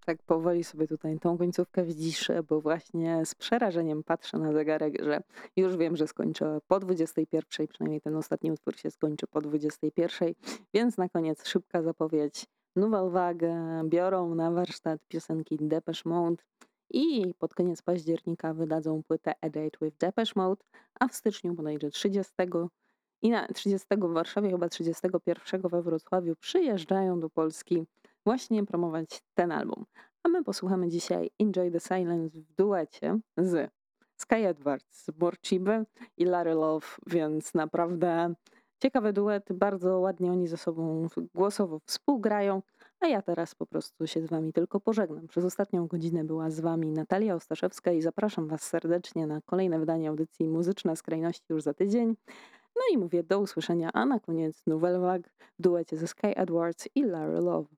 Tak powoli sobie tutaj tą końcówkę wdziszę, bo właśnie z przerażeniem patrzę na zegarek, że już wiem, że skończę po 21, przynajmniej ten ostatni utwór się skończy po 21, więc na koniec szybka zapowiedź. Nouvelle Vague biorą na warsztat piosenki Depeche Mode i pod koniec października wydadzą płytę A Date with Depeche Mode, a w styczniu bodajże 30 i na 30 w Warszawie, chyba 31 we Wrocławiu przyjeżdżają do Polski właśnie promować ten album. A my posłuchamy dzisiaj Enjoy the Silence w duecie z Sky Edwards, Morciby i Larry Love, więc naprawdę ciekawy duet, bardzo ładnie oni ze sobą głosowo współgrają, a ja teraz po prostu się z wami tylko pożegnam. Przez ostatnią godzinę była z wami Natalia Ostaszewska i zapraszam was serdecznie na kolejne wydanie audycji Muzyczne Skrajności już za tydzień. No i mówię do usłyszenia, a na koniec Nouvelle Vague w duecie ze Sky Edwards i Larry Love.